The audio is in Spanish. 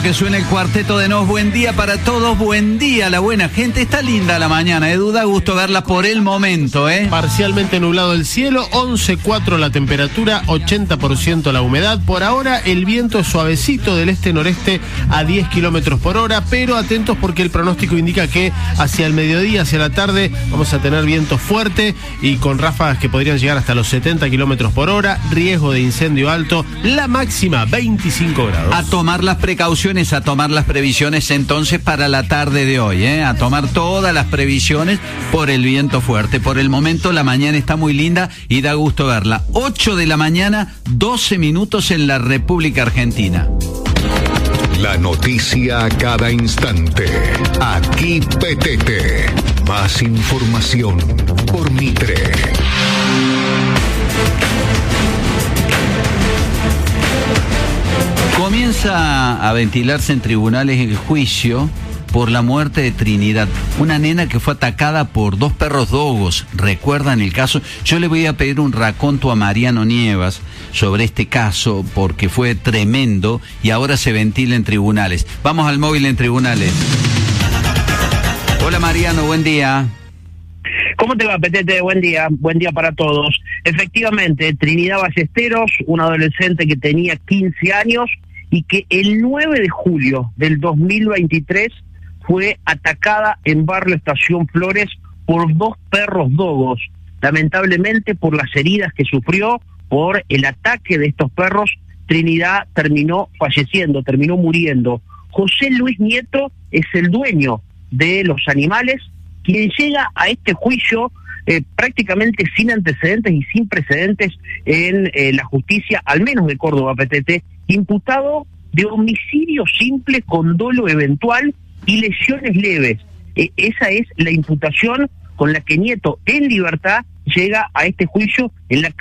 que suene el Cuarteto de Nos. Buen día para todos, buen día la buena gente. Está linda la mañana, Edu, da gusto verla por el momento, ¿eh? Parcialmente nublado el cielo, 11,4 la temperatura, 80% la humedad. Por ahora el viento es suavecito del este-noreste a 10 kilómetros por hora, pero atentos porque el pronóstico indica que hacia el mediodía, hacia la tarde, vamos a tener viento fuerte y con ráfagas que podrían llegar hasta los 70 kilómetros por hora, riesgo de incendio alto, la máxima 25 grados. A tomar las precauciones, a tomar las previsiones entonces para la tarde de hoy, a tomar todas las previsiones por el viento fuerte. Por el momento la mañana está muy linda y da gusto verla. 8 de la mañana, 12 minutos en la República Argentina. La noticia a cada instante. Aquí PTT. Más información por Mitre. Comienza a ventilarse en tribunales el juicio por la muerte de Trinidad, una nena que fue atacada por 2 perros dogos. ¿Recuerdan el caso? Yo le voy a pedir un raconto a Mariano Nievas sobre este caso porque fue tremendo y ahora se ventila en tribunales. Vamos al móvil en tribunales. Hola Mariano, buen día. ¿Cómo te va, Petete? Buen día para todos. Efectivamente, Trinidad Ballesteros, una adolescente que tenía 15 años y que el 9 de julio del 2023 fue atacada en Barrio Estación Flores por 2 perros dogos. Lamentablemente, por las heridas que sufrió, por el ataque de estos perros, Trinidad terminó falleciendo, terminó muriendo. José Luis Nieto es el dueño de los animales, quien llega a este juicio prácticamente sin antecedentes y sin precedentes en la justicia, al menos de Córdoba, PTT, imputado de homicidio simple con dolo eventual y lesiones leves. Esa es la imputación con la que Nieto, en libertad, llega a este juicio en la